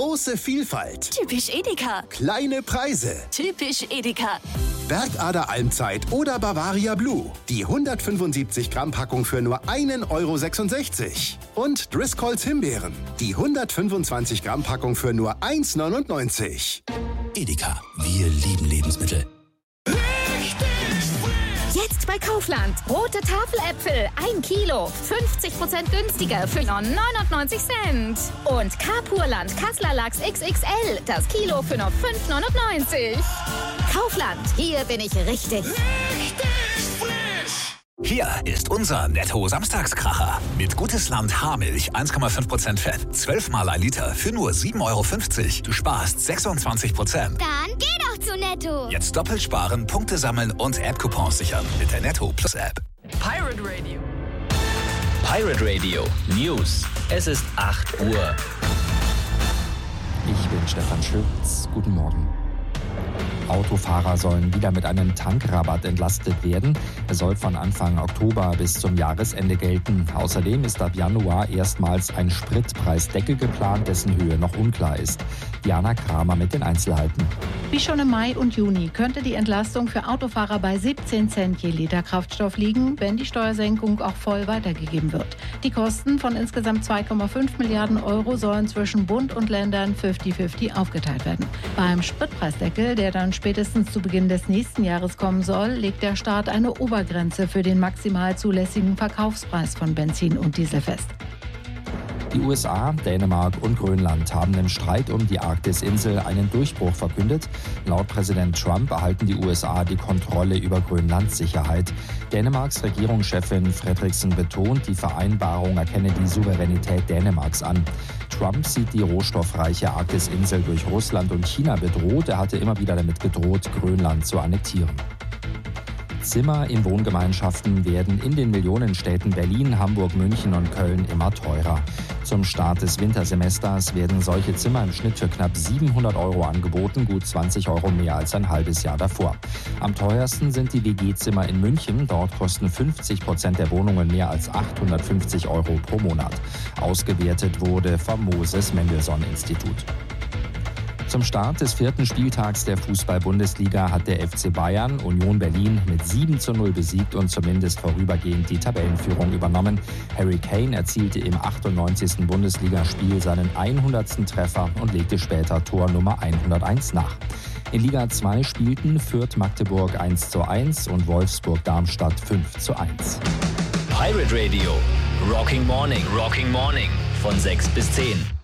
Große Vielfalt. Typisch Edeka. Kleine Preise. Typisch Edeka. Bergader Almzeit oder Bavaria Blue. Die 175 Gramm Packung für nur 1,66 €. Und Driscolls Himbeeren. Die 125 Gramm Packung für nur 1,99 €. Edeka, wir lieben Lebensmittel. Jetzt bei Kaufland. Rote Tafeläpfel, 1 Kilo. 50% günstiger für 99 Cent. Und Carpurland Kasseler Lachs XXL. Das Kilo für nur 5,99 €. Kaufland, hier bin ich richtig. Hier ist unser Netto-Samstagskracher. Mit Gutes Land Haarmilch, 1,5% Fett, 12 mal 1 Liter für nur 7,50 €. Du sparst 26%. Dann geh doch zu Netto. Jetzt doppelt sparen, Punkte sammeln und App-Coupons sichern mit der Netto Plus App. Pirate Radio. Pirate Radio News. Es ist 8 Uhr. Ich bin Stefan Schütz. Guten Morgen. Autofahrer sollen wieder mit einem Tankrabatt entlastet werden. Er soll von Anfang Oktober bis zum Jahresende gelten. Außerdem ist ab Januar erstmals ein Spritpreisdeckel geplant, dessen Höhe noch unklar ist. Diana Kramer mit den Einzelheiten. Wie schon im Mai und Juni könnte die Entlastung für Autofahrer bei 17 Cent je Liter Kraftstoff liegen, wenn die Steuersenkung auch voll weitergegeben wird. Die Kosten von insgesamt 2,5 Milliarden € sollen zwischen Bund und Ländern 50-50 aufgeteilt werden. Beim Spritpreisdeckel, der dann spätestens zu Beginn des nächsten Jahres kommen soll, legt der Staat eine Obergrenze für den maximal zulässigen Verkaufspreis von Benzin und Diesel fest. Die USA, Dänemark und Grönland haben im Streit um die Arktisinsel einen Durchbruch verkündet. Laut Präsident Trump erhalten die USA die Kontrolle über Grönlands Sicherheit. Dänemarks Regierungschefin Frederiksen betont, die Vereinbarung erkenne die Souveränität Dänemarks an. Trump sieht die rohstoffreiche Arktisinsel durch Russland und China bedroht. Er hatte immer wieder damit gedroht, Grönland zu annektieren. Zimmer in Wohngemeinschaften werden in den Millionenstädten Berlin, Hamburg, München und Köln immer teurer. Zum Start des Wintersemesters werden solche Zimmer im Schnitt für knapp 700 € angeboten, gut 20 € mehr als ein halbes Jahr davor. Am teuersten sind die WG-Zimmer in München. Dort kosten 50% der Wohnungen mehr als 850 € pro Monat. Ausgewertet wurde vom Moses-Mendelssohn-Institut. Zum Start des 4. Spieltags der Fußball-Bundesliga hat der FC Bayern Union Berlin mit 7:0 besiegt und zumindest vorübergehend die Tabellenführung übernommen. Harry Kane erzielte im 98. Bundesligaspiel seinen 100. Treffer und legte später Tor Nummer 101 nach. In Liga 2 spielten Fürth-Magdeburg 1:1 und Wolfsburg-Darmstadt 5:1. Pirate Radio. Rocking Morning. Rocking Morning. Von 6 bis 10.